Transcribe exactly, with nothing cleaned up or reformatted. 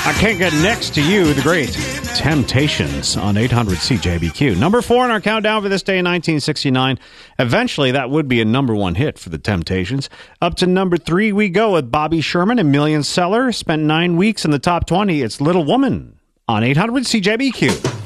I Can't Get Next to You, the great Temptations on eight hundred C J B Q. Number four in our countdown for this day in nineteen sixty-nine. Eventually, that would be a number one hit for the Temptations. Up to number three we go with Bobby Sherman and Million Seller. Spent nine weeks in the top twenty. It's Little Woman on eight hundred C J B Q.